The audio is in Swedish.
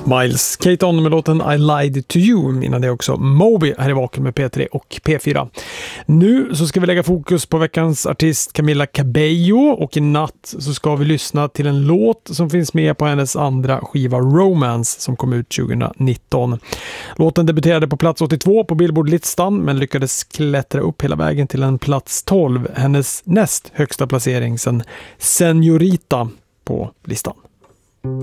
Miles Keaton med låten I Lied to You. Innan det också Moby här i Vaken med P3 och P4. Nu så ska vi lägga fokus på veckans artist Camila Cabello, och i natt så ska vi lyssna till en låt som finns med på hennes andra skiva Romance som kom ut 2019. Låten debuterade på plats 82 på Billboard-listan men lyckades klättra upp hela vägen till en plats 12, hennes näst högsta placering sedan Señorita på listan.